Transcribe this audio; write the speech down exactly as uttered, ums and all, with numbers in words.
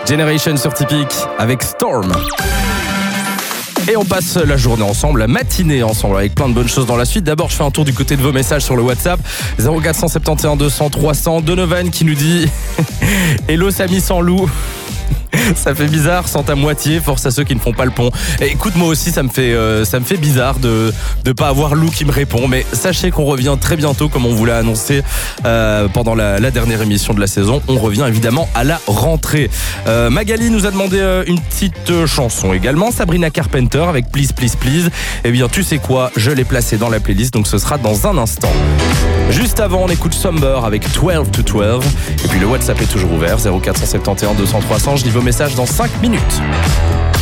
Generation sur Typique avec Storm. Et on passe la journée ensemble, la matinée ensemble, avec plein de bonnes choses dans la suite. D'abord, je fais un tour du côté de vos messages sur le WhatsApp. zéro quatre cent soixante-onze deux cents trois cents. Donovan qui nous dit « Hello Samy sans loup ». Ça fait bizarre sans ta moitié, force à ceux qui ne font pas le pont. Et écoute, moi aussi, ça me fait, euh, ça me fait bizarre de ne pas avoir Lou qui me répond. Mais sachez qu'on revient très bientôt, comme on vous l'a annoncé euh, pendant la, la dernière émission de la saison. On revient évidemment à la rentrée. Euh, Magali nous a demandé euh, une petite euh, chanson également. Sabrina Carpenter avec Please, Please, Please. Eh bien, tu sais quoi, je l'ai placée dans la playlist, donc ce sera dans un instant. Juste avant, on écoute Somber avec douze to douze. Et puis le WhatsApp est toujours ouvert, zéro quatre cent soixante et onze deux cents trois cents. Je lis vos messages dans cinq minutes.